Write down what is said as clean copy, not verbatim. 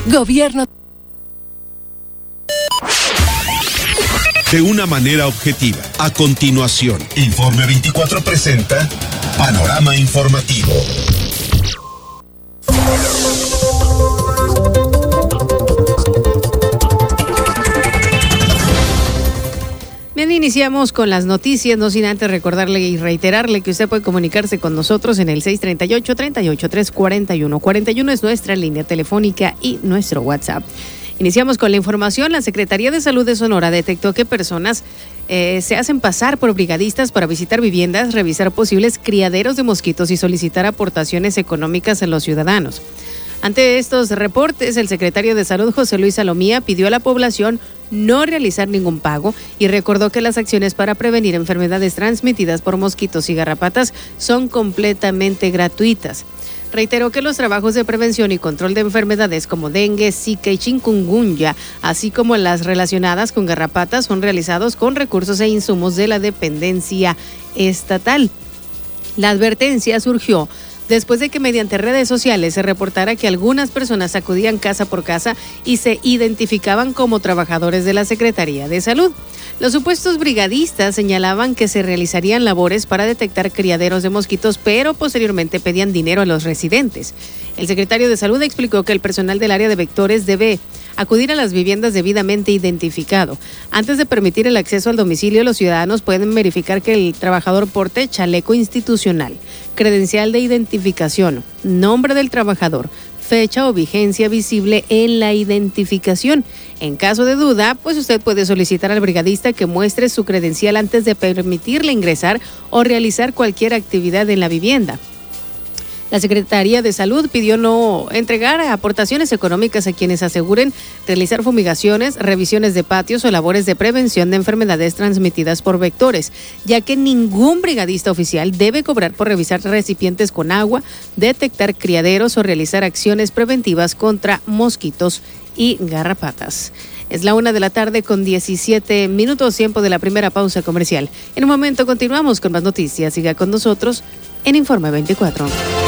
Gobierno. De una manera objetiva. A continuación, Informe 24 presenta Panorama Informativo. Bien, iniciamos con las noticias, no sin antes recordarle y reiterarle que usted puede comunicarse con nosotros en el 638-383-41. 41 es nuestra línea telefónica y nuestro WhatsApp. Iniciamos con la información. La Secretaría de Salud de Sonora detectó que personas se hacen pasar por brigadistas para visitar viviendas, revisar posibles criaderos de mosquitos y solicitar aportaciones económicas a los ciudadanos. Ante estos reportes, el secretario de Salud, José Luis Salomía, pidió a la población no realizar ningún pago y recordó que las acciones para prevenir enfermedades transmitidas por mosquitos y garrapatas son completamente gratuitas. Reiteró que los trabajos de prevención y control de enfermedades como dengue, zika y chikungunya, así como las relacionadas con garrapatas, son realizados con recursos e insumos de la dependencia estatal. La advertencia surgió después de que mediante redes sociales se reportara que algunas personas acudían casa por casa y se identificaban como trabajadores de la Secretaría de Salud. Los supuestos brigadistas señalaban que se realizarían labores para detectar criaderos de mosquitos, pero posteriormente pedían dinero a los residentes. El secretario de Salud explicó que el personal del área de vectores debe acudir a las viviendas debidamente identificado. Antes de permitir el acceso al domicilio, los ciudadanos pueden verificar que el trabajador porte chaleco institucional, credencial de identificación, nombre del trabajador, fecha o vigencia visible en la identificación. En caso de duda, pues usted puede solicitar al brigadista que muestre su credencial antes de permitirle ingresar o realizar cualquier actividad en la vivienda. La Secretaría de Salud pidió no entregar aportaciones económicas a quienes aseguren realizar fumigaciones, revisiones de patios o labores de prevención de enfermedades transmitidas por vectores, ya que ningún brigadista oficial debe cobrar por revisar recipientes con agua, detectar criaderos o realizar acciones preventivas contra mosquitos y garrapatas. Es la 1:17 p.m, tiempo de la primera pausa comercial. En un momento continuamos con más noticias. Siga con nosotros en Informe 24.